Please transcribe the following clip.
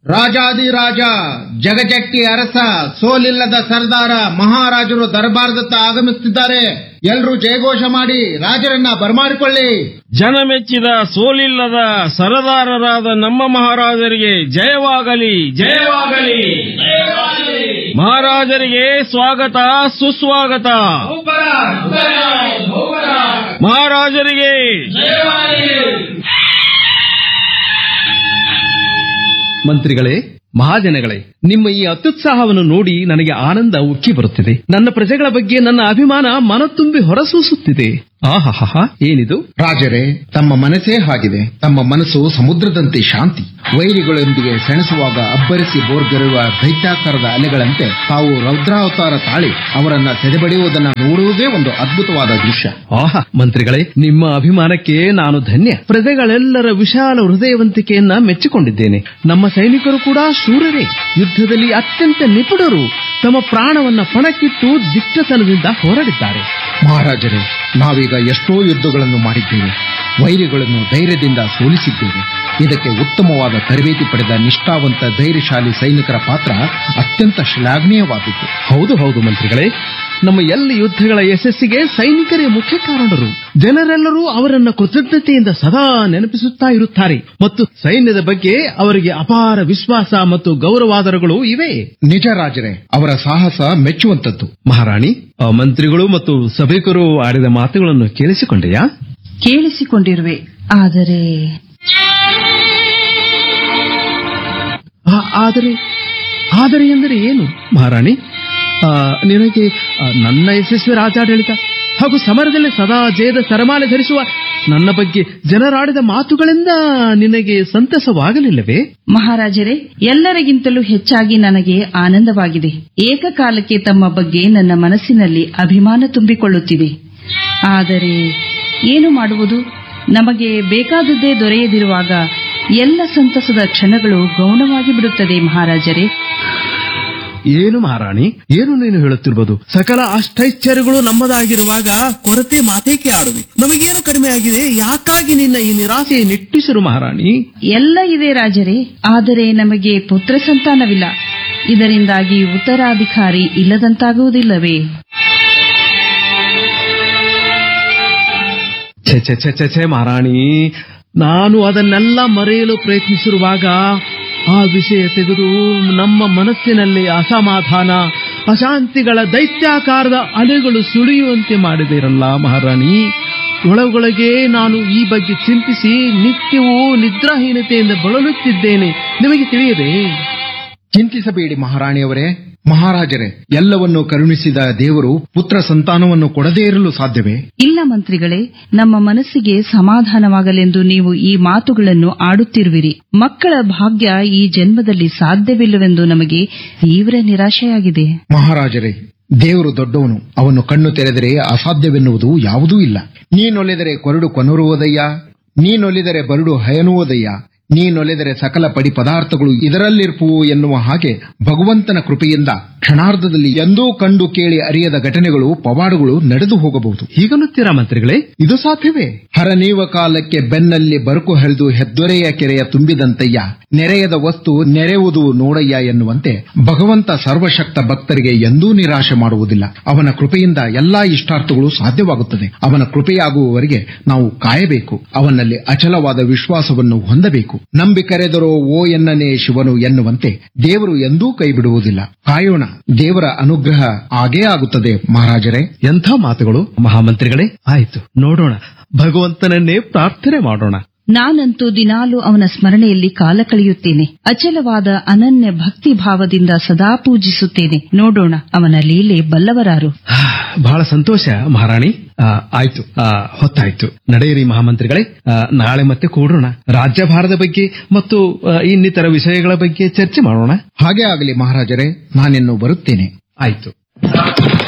ರಾಜಾದಿರಾಜ ಜಗಜಟ್ಟಿ ಅರಸ ಸೋಲಿಲ್ಲದ ಸರ್ದಾರ ಮಹಾರಾಜರು ದರ್ಬಾರದತ್ತ ಆಗಮಿಸುತ್ತಿದ್ದಾರೆ. ಎಲ್ರೂ ಜಯಘೋಷ ಮಾಡಿ ರಾಜರನ್ನ ಬರಮಾಡಿಕೊಳ್ಳಿ. ಜನಮೆಚ್ಚಿದ ಸೋಲಿಲ್ಲದ ಸರದಾರರಾದ ನಮ್ಮ ಮಹಾರಾಜರಿಗೆ ಜಯವಾಗಲಿ, ಜಯವಾಗಲಿ. ಮಹಾರಾಜರಿಗೆ ಸ್ವಾಗತ ಸುಸ್ವಾಗತ. ಮಹಾರಾಜರಿಗೆ ಮಂತ್ರಿಗಳೇ, ಮಹಾಜನಗಳೇ, ನಿಮ್ಮ ಈ ಅತ್ಯುತ್ಸಾಹವನ್ನು ನೋಡಿ ನನಗೆ ಆನಂದ ಉಕ್ಕಿ ಬರುತ್ತಿದೆ. ನನ್ನ ಪ್ರಜೆಗಳ ಬಗ್ಗೆ ನನ್ನ ಅಭಿಮಾನ ಮನತುಂಬಿ ಹೊರಸೂಸುತ್ತಿದೆ. ಆಹಾಹಾ, ಏನಿದು? ರಾಜರೇ, ತಮ್ಮ ಮನಸ್ಸೇ ಹಾಗಿದೆ. ತಮ್ಮ ಮನಸ್ಸು ಸಮುದ್ರದಂತೆ ಶಾಂತಿ. ವೈರಿಗಳೊಂದಿಗೆ ಸೆಣಸುವಾಗ ಅಬ್ಬರಿಸಿ ಬೋರ್ಗರುವ ದೈತ್ಯಾಕಾರದ ಅಲೆಗಳಂತೆ ತಾವು ರೌದ್ರಾವತಾರ ತಾಳಿ ಅವರನ್ನ ಸೆಡೆಬಡಿಯುವುದನ್ನು ನೋಡುವುದೇ ಒಂದು ಅದ್ಭುತವಾದ ದೃಶ್ಯ. ಆಹಾ, ಮಂತ್ರಿಗಳೇ, ನಿಮ್ಮ ಅಭಿಮಾನಕ್ಕೆ ನಾನು ಧನ್ಯ. ಪ್ರಜೆಗಳೆಲ್ಲರ ವಿಶಾಲ ಹೃದಯವಂತಿಕೆಯನ್ನ ಮೆಚ್ಚಿಕೊಂಡಿದ್ದೇನೆ. ನಮ್ಮ ಸೈನಿಕರು ಕೂಡ ಶೂರರೇ, ಯುದ್ಧದಲ್ಲಿ ಅತ್ಯಂತ ನಿಪುಣರು. ತಮ್ಮ ಪ್ರಾಣವನ್ನ ಪಣಕ್ಕಿಟ್ಟು ದಿಟ್ಟತನದಿಂದ ಹೋರಾಡಿದ್ದಾರೆ. ಮಹಾರಾಜರೇ, ನಾವೀಗ ಎಷ್ಟೋ ಯುದ್ಧಗಳನ್ನು ಮಾಡಿದ್ದೇವೆ. ವೈರಿಗಳನ್ನು ಧೈರ್ಯದಿಂದ ಸೋಲಿಸಿದ್ದೇವೆ. ಇದಕ್ಕೆ ಉತ್ತಮವಾದ ತರಬೇತಿ ಪಡೆದ ನಿಷ್ಠಾವಂತ ಧೈರ್ಯಶಾಲಿ ಸೈನಿಕರ ಪಾತ್ರ ಅತ್ಯಂತ ಶ್ಲಾಘನೀಯವಾದದ್ದು. ಹೌದು ಹೌದು ಮಂತ್ರಿಗಳೇ, ನಮ್ಮ ಎಲ್ಲ ಯುದ್ಧಗಳ ಯಶಸ್ಸಿಗೆ ಸೈನಿಕರೇ ಮುಖ್ಯ ಕಾರಣರು. ಜನರೆಲ್ಲರೂ ಅವರನ್ನ ಕೃತಜ್ಞತೆಯಿಂದ ಸದಾ ನೆನಪಿಸುತ್ತಾ ಇರುತ್ತಾರೆ ಮತ್ತು ಸೈನ್ಯದ ಬಗ್ಗೆ ಅವರಿಗೆ ಅಪಾರ ವಿಶ್ವಾಸ ಮತ್ತು ಗೌರವಾದರಗಳು ಇವೆ. ನಿಜ ರಾಜರೇ, ಅವರ ಸಾಹಸ ಮೆಚ್ಚುವಂತದ್ದು. ಮಹಾರಾಣಿ, ಮಂತ್ರಿಗಳು ಮತ್ತು ಸಭಿಕರು ಆಡಿದ ಮಾತುಗಳನ್ನು ಕೇಳಿಸಿಕೊಂಡೆಯಾ? ಕೇಳಿಸಿಕೊಂಡಿರುವೆ, ಆದರೆ ಎಂದರೆ ಏನು ಮಹಾರಾಣಿ? ನಿನಗೆ ನನ್ನ ಯಶಸ್ವಿ ರಾಜಾಡಳಿತ ಹಾಗೂ ಸಮರದಲ್ಲಿ ಸದಾ ಜಯದ ಸರಮಾಲೆ ಧರಿಸುವ ನನ್ನ ಬಗ್ಗೆ ಜನರಾಡಿದ ಮಾತುಗಳಿಂದ ನಿನಗೆ ಸಂತಸವಾಗಲಿಲ್ಲವೇ? ಮಹಾರಾಜರೇ, ಎಲ್ಲರಿಗಿಂತಲೂ ಹೆಚ್ಚಾಗಿ ನನಗೆ ಆನಂದವಾಗಿದೆ. ಏಕಕಾಲಕ್ಕೆ ತಮ್ಮ ಬಗ್ಗೆ ನನ್ನ ಮನಸ್ಸಿನಲ್ಲಿ ಅಭಿಮಾನ ತುಂಬಿಕೊಳ್ಳುತ್ತಿದೆ. ಆದರೆ ಏನು ಮಾಡುವುದು? ನಮಗೆ ಬೇಕಾದದ್ದೇ ದೊರೆಯದಿರುವಾಗ ಎಲ್ಲ ಸಂತಸದ ಕ್ಷಣಗಳು ಗೌಣವಾಗಿ ಬಿಡುತ್ತದೆ ಮಹಾರಾಜರೇ. ಏನು ಮಹಾರಾಣಿ, ಏನು ನೀನು ಹೇಳುತ್ತಿರುವುದು? ಸಕಲ ಅಷ್ಟೈಶ್ವರ್ಯಗಳು ನಮ್ಮದಾಗಿರುವಾಗ ಕೊರತೆ ಮಾತೇಕೆ ಆಡುವೆ? ನಮಗೇನು ಕಡಿಮೆ ಆಗಿದೆ? ಯಾಕಾಗಿ ನಿನ್ನ ಈ ನಿರಾಸೆ ನಿಟ್ಟುಸಿರು ಮಹಾರಾಣಿ? ಎಲ್ಲ ಇದೆ ರಾಜರೇ, ಆದರೆ ನಮಗೆ ಪುತ್ರ ಸಂತಾನವಿಲ್ಲ. ಇದರಿಂದಾಗಿ ಉತ್ತರಾಧಿಕಾರಿ ಇಲ್ಲದಂತಾಗುವುದಿಲ್ಲವೇ? ಛೆ ಮಹಾರಾಣಿ, ನಾನು ಅದನ್ನೆಲ್ಲ ಮರೆಯಲು ಪ್ರಯತ್ನಿಸಿರುವಾಗ ಆ ವಿಷಯ ತೆಗೆದು ನಮ್ಮ ಮನಸ್ಸಿನಲ್ಲಿ ಅಸಮಾಧಾನ, ಅಶಾಂತಿಗಳ ದೈತ್ಯಾಕಾರದ ಅಲೆಗಳು ಸುಳಿಯುವಂತೆ ಮಾಡಿದಿರಲ್ಲ ಮಹಾರಾಣಿ. ಒಳಗೊಳಗೆ ನಾನು ಈ ಬಗ್ಗೆ ಚಿಂತಿಸಿ ನಿತ್ಯವೂ ನಿದ್ರಾಹೀನತೆಯಿಂದ ಬಳಲುತ್ತಿದ್ದೇನೆ. ನಿಮಗೆ ತಿಳಿಯದೆ? ಚಿಂತಿಸಬೇಡಿ ಮಹಾರಾಣಿಯವರೇ. ಮಹಾರಾಜರೇ, ಎಲ್ಲವನ್ನೂ ಕರುಣಿಸಿದ ದೇವರು ಪುತ್ರ ಸಂತಾನವನ್ನು ಕೊಡದೇ ಇರಲು ಸಾಧ್ಯವೇ? ಇಲ್ಲ ಮಂತ್ರಿಗಳೇ, ನಮ್ಮ ಮನಸ್ಸಿಗೆ ಸಮಾಧಾನವಾಗಲೆಂದು ನೀವು ಈ ಮಾತುಗಳನ್ನು ಆಡುತ್ತಿರುವಿರಿ. ಮಕ್ಕಳ ಭಾಗ್ಯ ಈ ಜನ್ಮದಲ್ಲಿ ಸಾಧ್ಯವಿಲ್ಲವೆಂದು ನಮಗೆ ತೀವ್ರ ನಿರಾಶೆಯಾಗಿದೆ. ಮಹಾರಾಜರೇ, ದೇವರು ದೊಡ್ಡವನು. ಅವನು ಕಣ್ಣು ತೆರೆದರೆ ಅಸಾಧ್ಯವೆನ್ನುವುದು ಯಾವುದೂ ಇಲ್ಲ. ನೀನೊಲಿದರೆ ಕೊರಡು ಕೊನರುವುದಯ್ಯ, ನೀನೊಲಿದರೆ ಬರಡು ಹಯನುವುದಯ್ಯ, ನೀನೊಲಿದರೆ ಸಕಲ ಪಡಿ ಪದಾರ್ಥಗಳು ಇದರಲ್ಲಿರ್ಪುವು ಎನ್ನುವ ಹಾಗೆ ಭಗವಂತನ ಕೃಪೆಯಿಂದ ಕ್ಷಣಾರ್ಧದಲ್ಲಿ ಎಂದೂ ಕಂಡು ಕೇಳಿ ಅರಿಯದ ಘಟನೆಗಳು, ಪವಾಡಗಳು ನಡೆದು ಹೋಗಬಹುದು. ಹೀಗನ್ನುತ್ತೀರಾ ಮಂತ್ರಿಗಳೇ? ಇದು ಸಾಧ್ಯವೇ? ಹರನೀವ ಕಾಲಕ್ಕೆ ಬೆನ್ನಲ್ಲಿ ಬರುಕು ಹರಿದು ಹೆದ್ದೊರೆಯ ಕೆರೆಯ ತುಂಬಿದಂತಯ್ಯ, ನೆರೆಯದ ವಸ್ತು ನೆರೆಯುವುದು ನೋಡಯ್ಯ ಎನ್ನುವಂತೆ ಭಗವಂತ ಸರ್ವಶಕ್ತ ಭಕ್ತರಿಗೆ ಎಂದೂ ನಿರಾಶೆ ಮಾಡುವುದಿಲ್ಲ. ಅವನ ಕೃಪೆಯಿಂದ ಎಲ್ಲಾ ಇಷ್ಟಾರ್ಥಗಳು ಸಾಧ್ಯವಾಗುತ್ತದೆ. ಅವನ ಕೃಪೆಯಾಗುವವರೆಗೆ ನಾವು ಕಾಯಬೇಕು. ಅವನಲ್ಲಿ ಅಚಲವಾದ ವಿಶ್ವಾಸವನ್ನು ಹೊಂದಬೇಕು. ನಂಬಿ ಕರೆದರೋ ಓ ಎನ್ನನೇ ಶಿವನು ಎನ್ನುವಂತೆ ದೇವರು ಎಂದೂ ಕೈ ಬಿಡುವುದಿಲ್ಲ. ಕಾಯೋಣ, ದೇವರ ಅನುಗ್ರಹ ಆಗೇ ಆಗುತ್ತದೆ ಮಹಾರಾಜರೇ. ಎಂಥ ಮಾತುಗಳು ಮಹಾಮಂತ್ರಿಗಳೇ. ಆಯಿತು, ನೋಡೋಣ, ಭಗವಂತನನ್ನೇ ಪ್ರಾರ್ಥನೆ ಮಾಡೋಣ. ನಾನಂತೂ ದಿನಾಲೂ ಅವನ ಸ್ಮರಣೆಯಲ್ಲಿ ಕಾಲ ಕಳೆಯುತ್ತೇನೆ. ಅಚಲವಾದ ಅನನ್ಯ ಭಕ್ತಿ ಭಾವದಿಂದ ಸದಾ ಪೂಜಿಸುತ್ತೇನೆ. ನೋಡೋಣ, ಅವನ ಲೀಲೆ ಬಲ್ಲವರಾರು. ಬಹಳ ಸಂತೋಷ ಮಹಾರಾಣಿ. ಆಯ್ತು, ಹೊತ್ತಾಯ್ತು, ನಡೆಯಿರಿ ಮಹಾಮಂತ್ರಿಗಳೇ. ನಾಳೆ ಮತ್ತೆ ಕೂಡೋಣ. ರಾಜ್ಯಭಾರದ ಬಗ್ಗೆ ಮತ್ತು ಇನ್ನಿತರ ವಿಷಯಗಳ ಬಗ್ಗೆ ಚರ್ಚೆ ಮಾಡೋಣ. ಹಾಗೆ ಆಗಲಿ ಮಹಾರಾಜರೇ, ನಾನಿನ್ನು ಬರುತ್ತೇನೆ. ಆಯ್ತು.